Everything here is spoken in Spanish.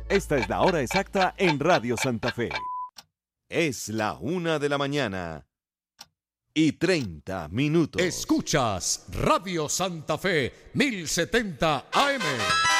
Esta es la hora exacta en Radio Santa Fe. Es la 1:30 Escuchas Radio Santa Fe 1070 AM.